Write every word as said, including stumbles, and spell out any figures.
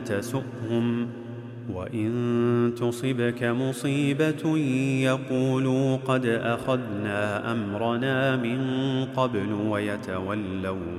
تسؤهم، وإن تصبك مصيبة يقولوا قد أخذنا أمرنا من قبل ويتولوا